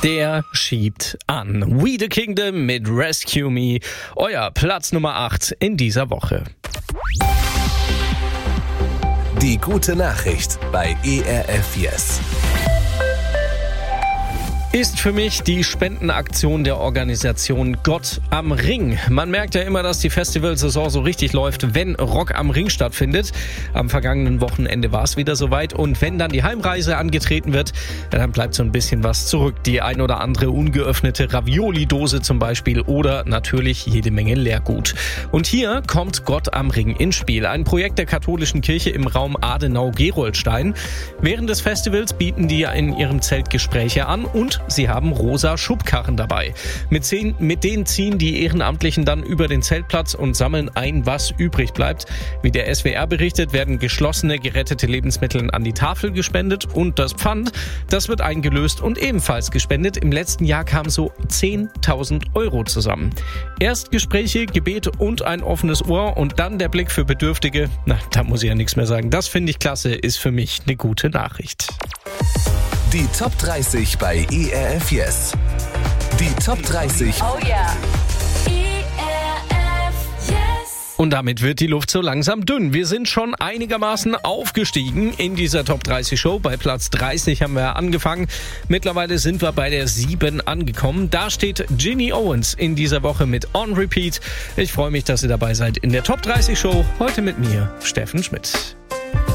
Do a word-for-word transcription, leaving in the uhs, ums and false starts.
Der schiebt an. We the Kingdom mit Rescue Me. Euer Platz Nummer acht in dieser Woche. Die gute Nachricht bei E R F Yes. Ist für mich die Spendenaktion der Organisation Gott am Ring. Man merkt ja immer, dass die Festivalsaison so richtig läuft, wenn Rock am Ring stattfindet. Am vergangenen Wochenende war es wieder soweit und wenn dann die Heimreise angetreten wird, dann bleibt so ein bisschen was zurück. Die ein oder andere ungeöffnete Ravioli-Dose zum Beispiel oder natürlich jede Menge Leergut. Und hier kommt Gott am Ring ins Spiel. Ein Projekt der katholischen Kirche im Raum Adenau-Gerolstein. Während des Festivals bieten die in ihrem Zelt Gespräche an und sie haben rosa Schubkarren dabei. Mit, zehn, mit denen ziehen die Ehrenamtlichen dann über den Zeltplatz und sammeln ein, was übrig bleibt. Wie der S W R berichtet, werden geschlossene, gerettete Lebensmittel an die Tafel gespendet und das Pfand, das wird eingelöst und ebenfalls gespendet. Im letzten Jahr kamen so zehntausend Euro zusammen. Erst Gespräche, Gebet und ein offenes Ohr und dann der Blick für Bedürftige. Na, da muss ich ja nichts mehr sagen. Das finde ich klasse, ist für mich eine gute Nachricht. Die Top dreißig bei E R F Yes. Die Top dreißig. Oh yeah. E R F Yes. Und damit wird die Luft so langsam dünn. Wir sind schon einigermaßen aufgestiegen in dieser Top dreißig Show. Bei Platz dreißig haben wir angefangen. Mittlerweile sind wir bei der sieben angekommen. Da steht Ginny Owens in dieser Woche mit On Repeat. Ich freue mich, dass ihr dabei seid in der Top dreißig Show. Heute mit mir, Steffen Schmidt.